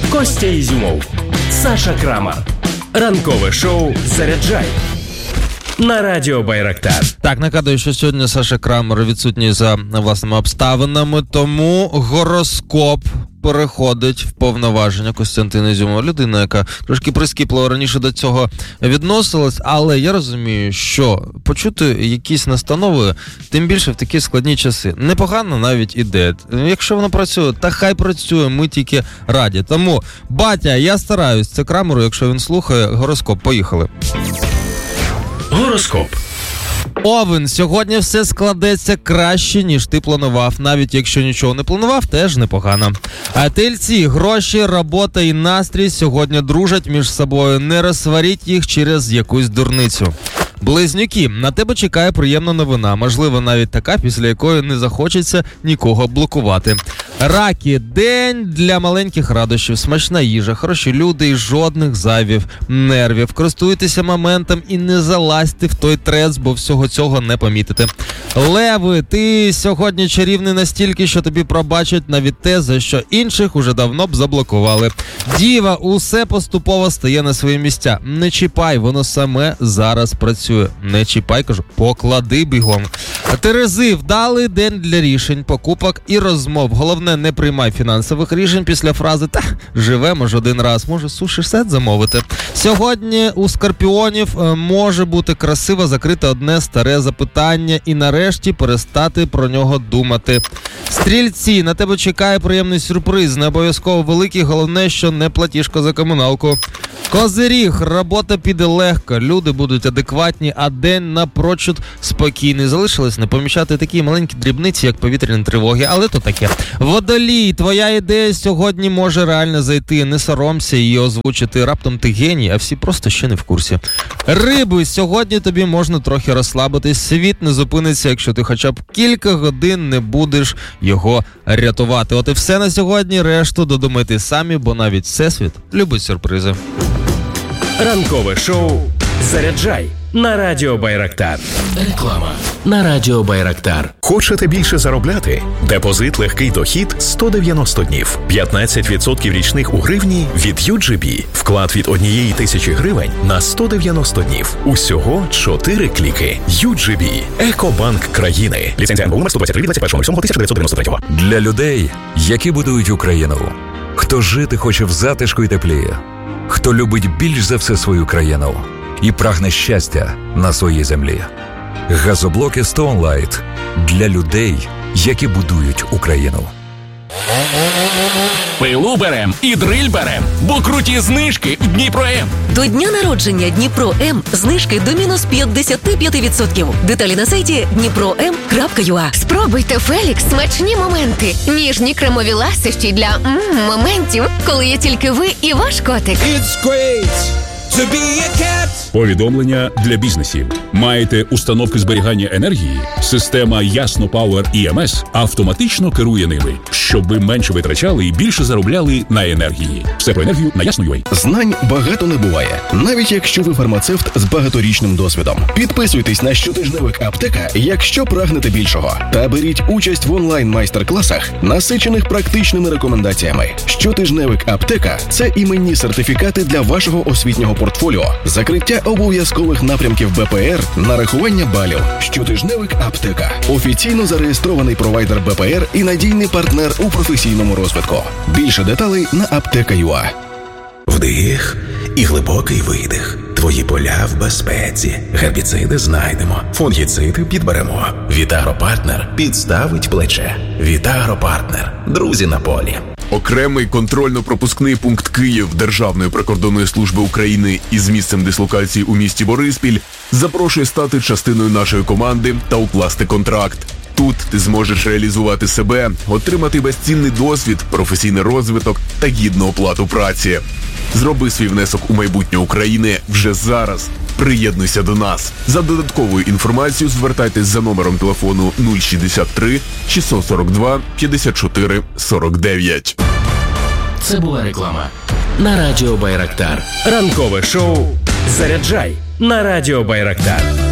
Костя Ізюмов, Саша Крамар. Ранкове шоу «Заряджай» на Радіо Байрактар. Так, нагадую, що сьогодні Саша Крамер відсутній за власними обставинами, тому гороскоп переходить в повноваження Костянтина Ізюмова. Людина, яка трошки прискіпливо раніше до цього відносилась, але я розумію, що почути якісь настанови, тим більше в такі складні часи, непогано навіть іде. Якщо воно працює, та хай працює, ми тільки раді. Тому, батя, я стараюсь, це Крамеру, якщо він слухає, гороскоп, поїхали. Гороскоп. Овен, сьогодні все складеться краще, ніж ти планував. Навіть якщо нічого не планував, теж непогано. А тельці, гроші, робота і настрій сьогодні дружать між собою. Не розсваріть їх через якусь дурницю. Близнюки, на тебе чекає приємна новина, можливо, навіть така, після якої не захочеться нікого блокувати. Раки, день для маленьких радощів, смачна їжа, хороші люди і жодних зайвів нервів. Користуйтеся моментом і не залазьте в той трец, бо всього цього не помітите. Леви, ти сьогодні чарівний настільки, що тобі пробачать навіть те, за що інших уже давно б заблокували. Діва, усе поступово стає на свої місця. Не чіпай, воно саме зараз працює. Не чіпай, кажу, поклади бігом. Терези, вдалий день для рішень, покупок і розмов. Головне, не приймай фінансових рішень після фрази «та, живемо ж один раз, може суші-сет замовити». Сьогодні у скорпіонів може бути красиво закрити одне старе запитання і нарешті перестати про нього думати. Стрільці, на тебе чекає приємний сюрприз, не обов'язково великий, головне, що не платіжка за комуналку. Козиріг, робота піде легко, люди будуть адекватні, а день напрочуд спокійний. Залишилось не помічати такі маленькі дрібниці, як повітряні тривоги, але то таке. Водолій, твоя ідея сьогодні може реально зайти, не соромся її озвучити, раптом ти геній, а всі просто ще не в курсі. Риби, сьогодні тобі можна трохи розслабитись, світ не зупиниться, якщо ти хоча б кілька годин не будеш його рятувати. От і все на сьогодні, решту додумайте самі, бо навіть всесвіт любить сюрпризи. Ранкове шоу «Заряджай» на Радіо Байрактар. Реклама на Радіо Байрактар. Хочете більше заробляти? Депозит легкий дохід 190 днів. 15% річних у гривні від UGB. Вклад від 1,000 гривень на 190 днів. Усього 4 кліки. UGB. Екобанк країни. Ліцензія НБУ номер 123 від 21.07.1993. Для людей, які будують Україну. Хто жити хоче в затишку і теплі. Хто любить більш за все свою країну і прагне щастя на своїй землі. Газоблоки Stone Light для людей, які будують Україну. Пилу берем і дриль берем, бо круті знижки в Дніпро-М. До дня народження Дніпро-М знижки до мінус 55%. Деталі на сайті dnipro.m.ua. Спробуйте Фелікс смачні моменти. Ніжні кремові ласощі для моментів, коли є тільки ви і ваш котик. It's great to be a cat. Повідомлення для бізнесів. Маєте установки зберігання енергії? Система Ясно Power EMS автоматично керує ними, щоб ви менше витрачали і більше заробляли на енергії. Все про енергію на Ясно.ua. Знань багато не буває, навіть якщо ви фармацевт з багаторічним досвідом. Підписуйтесь на щотижневик Аптека, якщо прагнете більшого. Та беріть участь в онлайн-майстер-класах, насичених практичними рекомендаціями. Щотижневик Аптека – це іменні сертифікати для вашого освітнього портфоліо, закриття обов'язкових напрямків БПР, нарахування балів. Щотижневик Аптека. Офіційно зареєстрований провайдер БПР і надійний партнер у професійному розвитку. Більше деталей на аптека.ua. Вдих і глибокий видих. Твої поля в безпеці. Гербіциди знайдемо. Фунгіциди підберемо. Вітагропартнер підставить плече. Вітагропартнер. Друзі на полі. Окремий контрольно-пропускний пункт Київ Державної прикордонної служби України із місцем дислокації у місті Бориспіль запрошує стати частиною нашої команди та укласти контракт. Тут ти зможеш реалізувати себе, отримати безцінний досвід, професійний розвиток та гідну оплату праці. Зроби свій внесок у майбутнє України вже зараз. Приєднуйся до нас. За додатковою інформацією звертайтесь за номером телефону 063 642 54 49. Це була реклама на Радіо Байрактар. Ранкове шоу «Заряджай» на Радіо Байрактар.